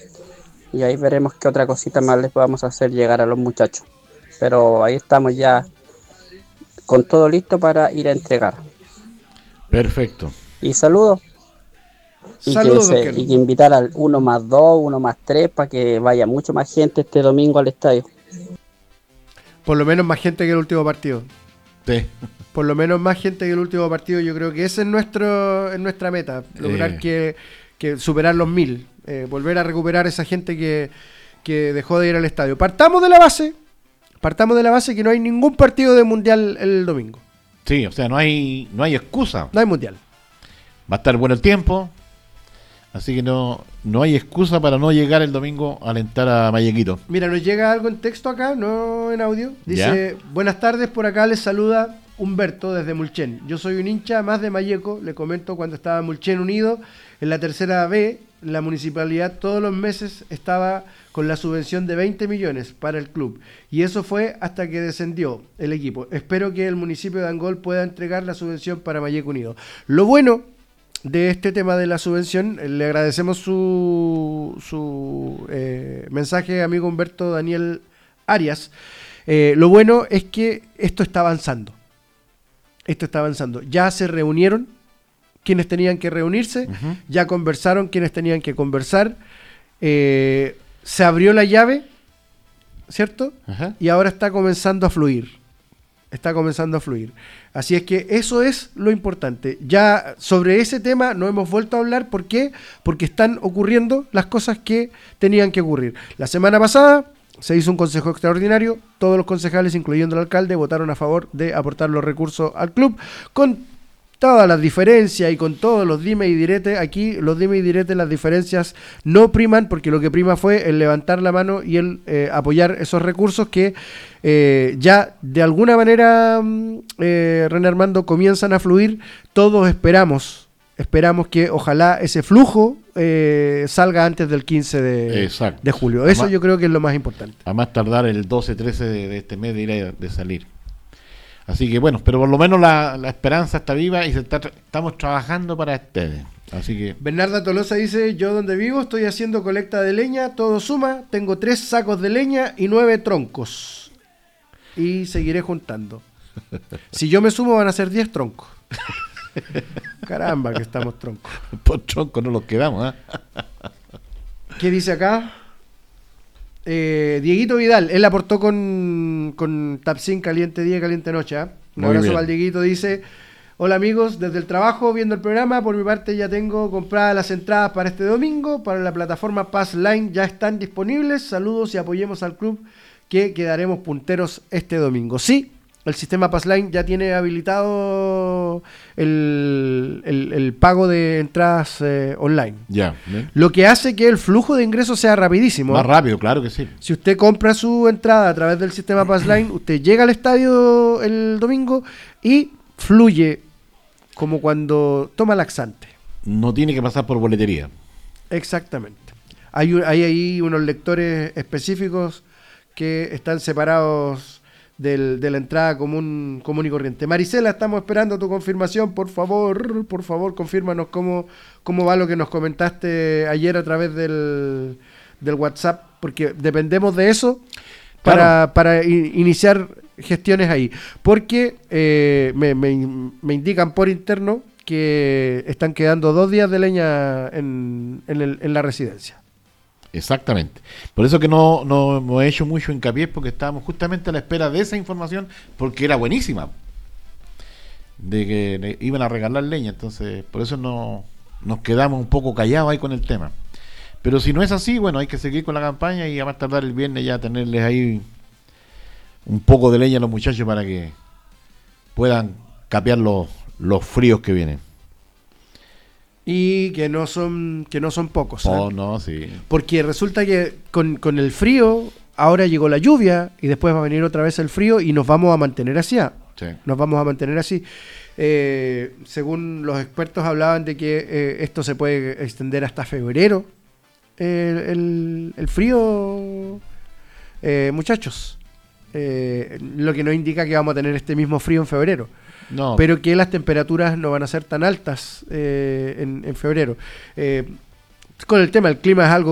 Y ahí veremos qué otra cosita más les podamos hacer llegar a los muchachos. Pero ahí estamos ya con todo listo para ir a entregar. Perfecto. Y saludos. Saludos, don Y que Ken. invitar al 1+2, 1+3 para que vaya mucho más gente este domingo al estadio. Por lo menos más gente que el último partido. Sí. Por lo menos más gente que el último partido. Yo creo que ese es nuestra meta. Lograr que superar los 1000. Volver a recuperar esa gente que dejó de ir al estadio. Partamos de la base que no hay ningún partido de mundial el domingo. Sí, o sea, no hay excusa. No hay mundial. Va a estar bueno el tiempo. Así que no hay excusa para no llegar el domingo a alentar a Mayequito. Mira, nos llega algo en texto acá, no en audio. Dice, buenas tardes, por acá les saluda Humberto desde Mulchen. Yo soy un hincha más de Mayeco, le comento cuando estaba Mulchen unido en la tercera B, la municipalidad todos los meses estaba con la subvención de 20 millones para el club. Y eso fue hasta que descendió el equipo. Espero que el municipio de Angol pueda entregar la subvención para Mayeco unido. Lo bueno de este tema de la subvención, le agradecemos su mensaje, amigo Humberto Daniel Arias. Lo bueno es que esto está avanzando. Ya se reunieron quienes tenían que reunirse, ya conversaron quienes tenían que conversar, se abrió la llave, ¿cierto? Y ahora está comenzando a fluir. Así es que eso es lo importante. Ya sobre ese tema no hemos vuelto a hablar. ¿Por qué? Porque están ocurriendo las cosas que tenían que ocurrir. La semana pasada se hizo un consejo extraordinario. Todos los concejales, incluyendo el alcalde, votaron a favor de aportar los recursos al club. Con todas las diferencias y con todos los dime y direte, aquí los dime y direte, las diferencias no priman, porque lo que prima fue el levantar la mano y el apoyar esos recursos que ya de alguna manera, René Armando, comienzan a fluir. Todos esperamos que ojalá ese flujo salga antes del 15 de julio. Eso yo creo que es lo más importante. A más tardar el 12-13 de este mes de salir. Así que bueno, pero por lo menos la esperanza está viva y estamos trabajando para ustedes. Así que Bernarda Tolosa dice, yo donde vivo estoy haciendo colecta de leña, todo suma, tengo 3 sacos de leña y 9 troncos. Y seguiré juntando. Si yo me sumo van a ser 10 troncos. Caramba, que estamos troncos. por tronco no los quedamos, ¿Qué dice acá? Dieguito Vidal, él aportó con Tapsin Caliente Día, Caliente Noche. Un abrazo para el Dieguito, dice: hola amigos, desde el trabajo viendo el programa. Por mi parte ya tengo compradas las entradas para este domingo. Para la plataforma Pass Line ya están disponibles. Saludos y apoyemos al club, que quedaremos punteros este domingo. Sí, el sistema Passline ya tiene habilitado el pago de entradas online. Ya. Lo que hace que el flujo de ingresos sea rapidísimo. Más rápido, claro que sí. Si usted compra su entrada a través del sistema Passline, usted llega al estadio el domingo y fluye como cuando toma laxante. No tiene que pasar por boletería. Exactamente. Hay ahí unos lectores específicos que están separados de la entrada común y corriente. Marisela, estamos esperando tu confirmación. Por favor, confírmanos cómo va lo que nos comentaste ayer a través del WhatsApp, porque dependemos de eso para iniciar gestiones ahí. Porque me indican por interno que están quedando 2 días de leña en la residencia. Exactamente. Por eso que no hemos hecho mucho hincapié, porque estábamos justamente a la espera de esa información, porque era buenísima, de que iban a regalar leña. Entonces, por eso nos quedamos un poco callados ahí con el tema. Pero si no es así, bueno, hay que seguir con la campaña y a más tardar el viernes ya tenerles ahí un poco de leña a los muchachos para que puedan capear los fríos que vienen. Y que no son pocos. Oh, no, sí. Porque resulta que con el frío, ahora llegó la lluvia y después va a venir otra vez el frío y nos vamos a mantener así. Sí. Nos vamos a mantener así. Según los expertos hablaban de que esto se puede extender hasta febrero. El frío, muchachos. Lo que nos indica que vamos a tener este mismo frío en febrero. No. Pero que las temperaturas no van a ser tan altas en febrero. Con el tema del clima es algo